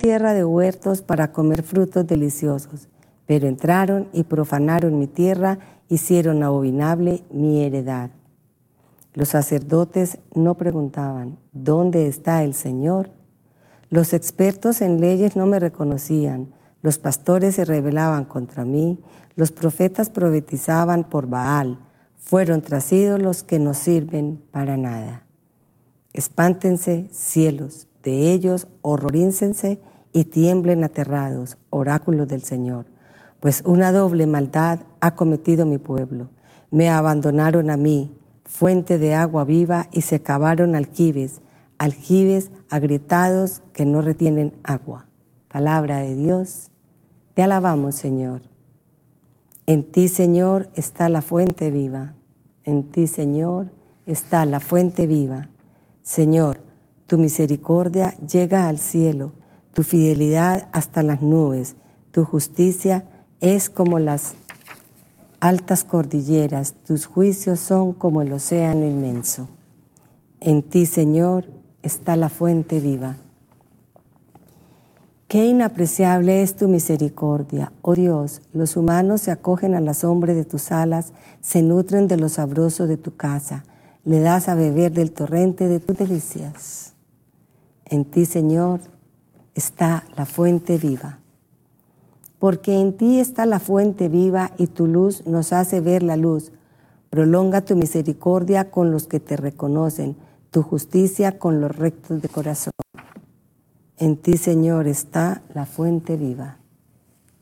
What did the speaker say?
tierra de huertos para comer frutos deliciosos, pero entraron y profanaron mi tierra, hicieron abominable mi heredad. Los sacerdotes no preguntaban, ¿dónde está el Señor? Los expertos en leyes no me reconocían, los pastores se rebelaban contra mí, los profetas profetizaban por Baal, fueron tras ídolos que no sirven para nada. Espántense, cielos, de ellos horrorícense y tiemblen aterrados, oráculos del Señor, pues una doble maldad ha cometido mi pueblo. Me abandonaron a mí, fuente de agua viva, y se cavaron aljibes agrietados que no retienen agua. Palabra de Dios, te alabamos, Señor. En ti, Señor, está la fuente viva. En ti, Señor, está la fuente viva. Señor, tu misericordia llega al cielo, tu fidelidad hasta las nubes, tu justicia es como las altas cordilleras, tus juicios son como el océano inmenso. En ti, Señor, está la fuente viva. Qué inapreciable es tu misericordia, oh Dios. Los humanos se acogen a la sombra de tus alas, se nutren de lo sabroso de tu casa, le das a beber del torrente de tus delicias. En ti, Señor, está la fuente viva. Porque en ti está la fuente viva y tu luz nos hace ver la luz. Prolonga tu misericordia con los que te reconocen, tu justicia con los rectos de corazón. En ti, Señor, está la fuente viva.